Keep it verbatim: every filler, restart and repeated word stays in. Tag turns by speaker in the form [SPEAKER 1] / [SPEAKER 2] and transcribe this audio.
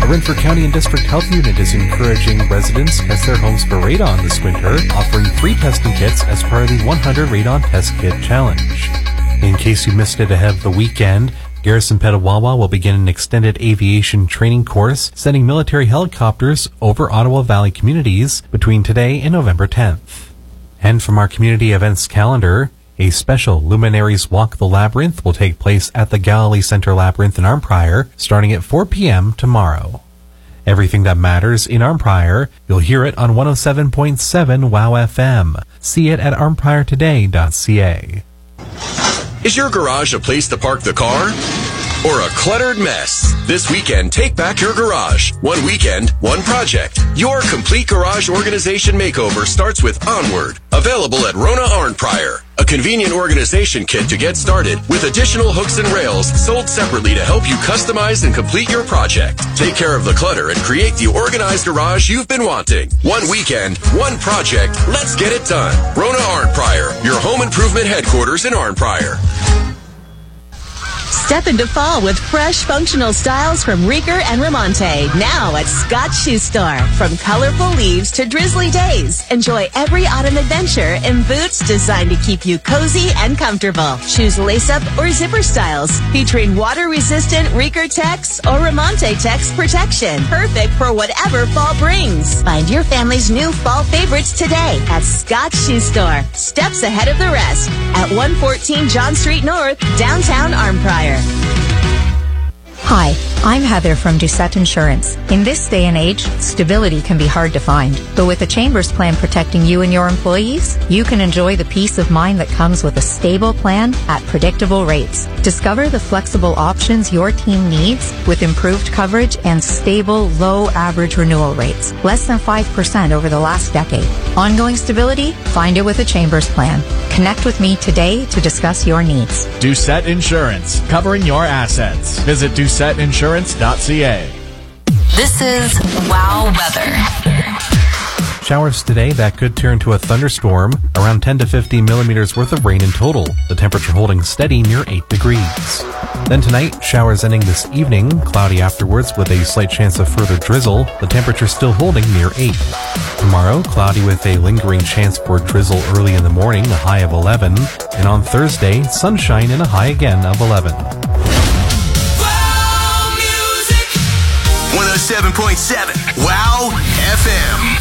[SPEAKER 1] Renfrew County and District Health Unit is encouraging residents to test their homes for radon this winter, offering free testing kits as part of the one hundred Radon Test Kit Challenge. In case you missed it ahead of the weekend, Garrison Petawawa will begin an extended aviation training course sending military helicopters over Ottawa Valley communities between today and November tenth. And from our community events calendar, a special Luminaries Walk the Labyrinth will take place at the Galilee Center Labyrinth in Arnprior starting at four p.m. tomorrow. Everything that matters in Arnprior, you'll hear it on one oh seven point seven WOW F M. See it at arnprior today dot c a.
[SPEAKER 2] Is your garage a place to park the car? Or a cluttered mess? This weekend, take back your garage. One weekend, one project. Your complete garage organization makeover starts with Onward. Available at Rona Arnprior. A convenient organization kit to get started with additional hooks and rails sold separately to help you customize and complete your project. Take care of the clutter and create the organized garage you've been wanting. One weekend, one project. Let's get it done. Rona Arnprior, your home improvement headquarters in Arnprior.
[SPEAKER 3] Step into fall with fresh, functional styles from Rieger and Ramonte. Now at Scott Shoe Store. From colorful leaves to drizzly days, enjoy every autumn adventure in boots designed to keep you cozy and comfortable. Choose lace-up or zipper styles featuring water-resistant Rieger Tex or Ramonte Tex protection. Perfect for whatever fall brings. Find your family's new fall favorites today at Scott Shoe Store. Steps ahead of the rest at one fourteen John Street North, downtown Arnprior.
[SPEAKER 4] Hi, I'm Heather from Doucette Insurance. In this day and age, stability can be hard to find. But with a Chambers plan protecting you and your employees, you can enjoy the peace of mind that comes with a stable plan at predictable rates. Discover the flexible options your team needs with improved coverage and stable, low average renewal rates. Less than five percent over the last decade. Ongoing stability? Find it with a Chambers plan. Connect with me today to discuss your needs.
[SPEAKER 5] Doucette Insurance, covering your assets. Visit doucette insurance dot c a.
[SPEAKER 6] This is WOW Weather.
[SPEAKER 1] Showers today that could turn to a thunderstorm, around ten to fifteen millimeters worth of rain in total. The temperature holding steady near eight degrees. Then tonight, showers ending this evening, cloudy afterwards with a slight chance of further drizzle. The temperature still holding near eight. Tomorrow, cloudy with a lingering chance for drizzle early in the morning, a high of eleven. And on Thursday, sunshine and a high again of eleven.
[SPEAKER 2] one oh seven point seven WOW F M.